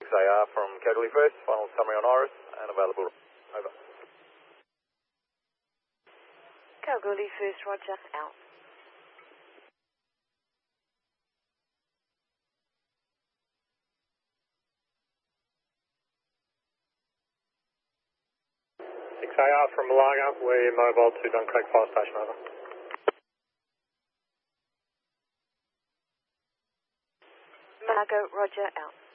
6AR from Kalgoorlie First, final summary on Iris and available. Over. Kalgoorlie First, roger, out. AR from Malaga, we're mobile to Duncraig Fire Station, over. Malaga, roger, out.